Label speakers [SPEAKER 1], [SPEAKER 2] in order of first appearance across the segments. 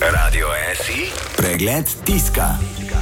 [SPEAKER 1] Radio SI, pregled tiska.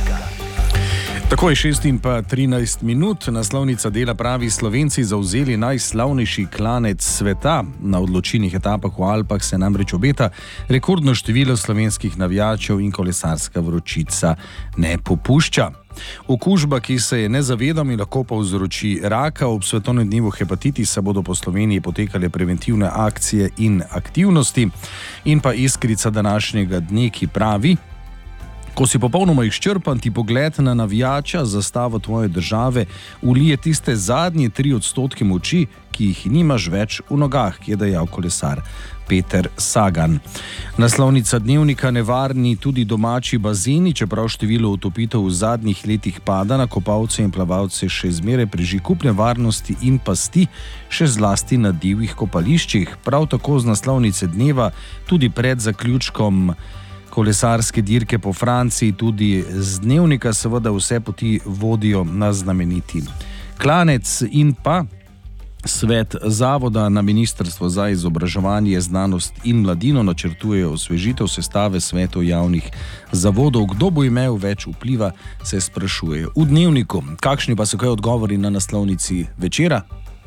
[SPEAKER 2] Tako je 6:13, naslovnica dela pravi: Slovenci zavzeli najslavnejši klanec sveta. Na odločilnih etapah v Alpah se namreč obeta rekordno število slovenskih navijačev in kolesarska vročica ne popušča. Okužba, ki se je ne zavedamo in lahko povzroči raka. Ob svetovnem dnevu hepatitisa bodo po Sloveniji potekale preventivne akcije in aktivnosti. In pa iskrica današnjega dne, ki pravi: ko si popolnoma izčrpan, ti pogled na navijača, zastavo tvoje države, ulije tiste zadnje 3% moči, ki jih nimaš več v nogah, je dejal kolesar Peter Sagan. Naslovnica dnevnika: nevarni tudi domači bazeni, čeprav število utopitev v zadnjih letih pada, na kopalce in plavalce še zmeraj preži kup nevarnosti in pasti, še zlasti na divjih kopališčih. Prav tako z naslovnice dneva tudi pred zaključkom kolesarske dirke po Franciji, tudi z dnevnika seveda vse poti vodijo na znameniti klanec. In pa svet zavoda na Ministrstvo za izobraževanje, znanost in mladino načrtuje osvežitev sestave svetov javnih zavodov. Kdo bo imel več vpliva, se sprašuje v dnevniku. Kakšni pa so kaj odgovori na naslovnici Večera?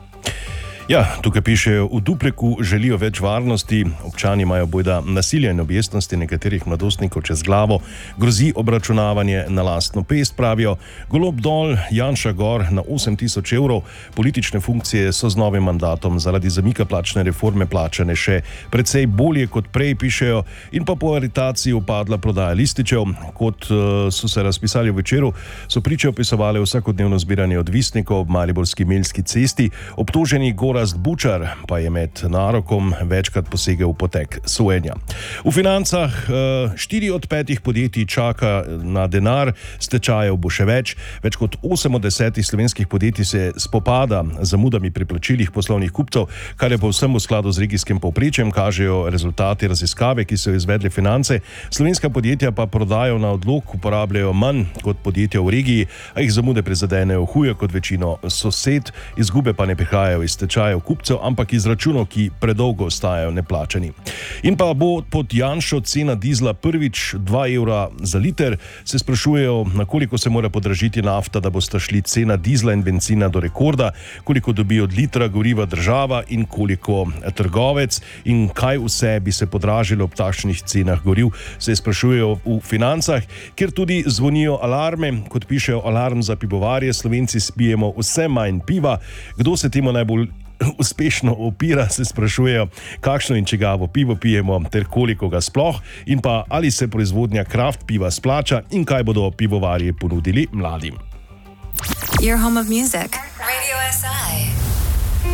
[SPEAKER 3] Ja, tukaj pišejo: v Dupleku želijo več varnosti, občani imajo bojda nasilje in objestnosti nekaterih mladostnikov čez glavo, grozi obračunavanje na lastno pest, pravijo. Golob dol, Janša gor na 8.000 evrov, politične funkcije so z novim mandatom zaradi zamika plačne reforme plačane še precej bolje kot prej, pišejo. In pa po aretaciji upadla prodaja lističev. Kot so se razpisali v Večeru, so priče opisovali vsakodnevno zbiranje odvisnikov ob mariborski Melski cesti. Obtoženi Gorazd Bučar pa je med narokom večkrat posegel v potek sojenja. V Financah 4 od 5 podjetij čaka na denar, stečajev bo še več. Več kot 8 od 10 slovenskih podjetij se spopada z zamudami pri plačilih poslovnih kupcev, kar je povsem v skladu z regijskim povprečjem, kažejo rezultati raziskave, ki so jo izvedle Finance. Slovenska podjetja pa prodajo na odlog uporabljajo manj kot podjetja v regiji, a jih zamude prizadenejo huje kot večino sosed, izgube pa ne prihajajo iz stečajev kupcev, ampak iz računov, ki predolgo ostajajo neplačani. In pa bo pod Janšo cena dizla prvič 2 evra za liter, se sprašujejo, na koliko se mora podražiti nafta, da bosta šli cena dizla in bencina do rekorda, koliko dobi od litra goriva država in koliko trgovec in kaj vse bi se podražilo ob takšnih cenah goriv, se sprašujejo v Financah, kjer tudi zvonijo alarme. Kot pišejo: alarm za pivovarje, Slovenci spijemo vse manj piva. Kdo se temu najbolj uspešno opira, se sprašujejo, kakšno in čigavo pivo pijemo ter koliko ga sploh, in pa ali se proizvodnja kraft piva splača in kaj bodo pivovarji ponudili mladim.
[SPEAKER 4] Your home of music. Radio SI.